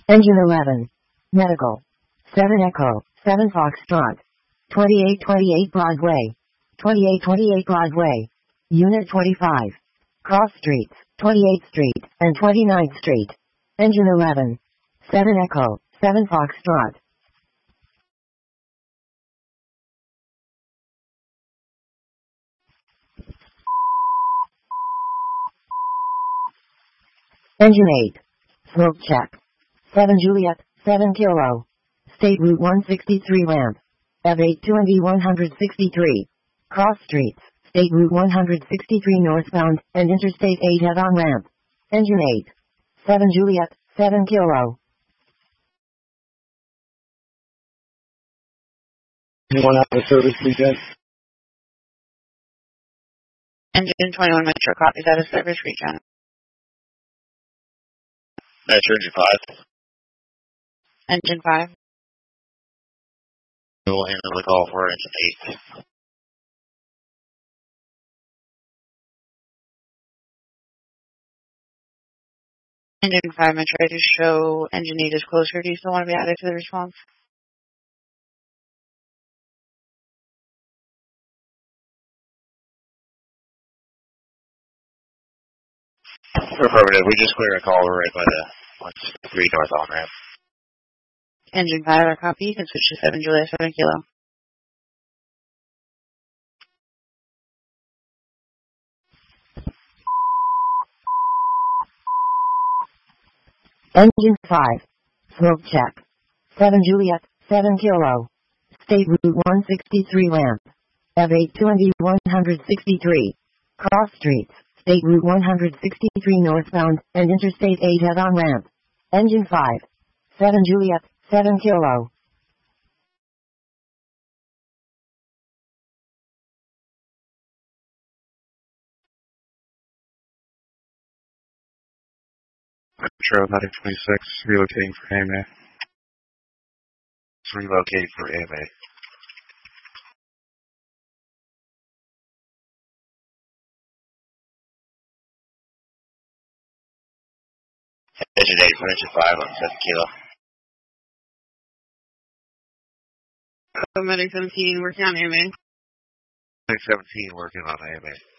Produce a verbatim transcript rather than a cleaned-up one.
Engine eleven. Medical. seven Echo, seven Foxtrot. twenty-eight twenty-eight Broadway. twenty-eight twenty-eight Broadway. Unit twenty-five. Cross Streets, twenty-eighth Street, and twenty-ninth Street. Engine eleven. seven Echo, seven Foxtrot. Engine eight. Smoke check. seven Juliet, seven Kilo. State Route one sixty-three ramp. F eight two and E one sixty-three. Cross Streets, State Route one sixty-three northbound, and Interstate eight head-on ramp. Engine eight. seven Juliet, seven Kilo. Anyone have a service regen? Engine twenty-one Metro copies out of service regen. Metro Engine five. Engine five. We'll handle the call for Engine eight. Engine five Metro to show Engine eight is closer. Do you still want to be added to the response? Affirmative. We just cleared a call right by the one sixty-three northbound ramp. Engine five, our copy. You can switch to seven Juliet, seven Kilo. Engine five. Smoke check. seven Juliet, seven Kilo. State Route one sixty-three ramp. F eight two and E one sixty-three. Cross Streets, State Route one sixty-three northbound, and Interstate eight head-on ramp. Engine five. seven Juliet, seven Kilo. Metro Medic twenty-six, relocating for A M A. It's relocating for A M A. Engine eight for Engine five on seven Kilo. So Medic seventeen, working on A M A. Medic seventeen, working on A M A.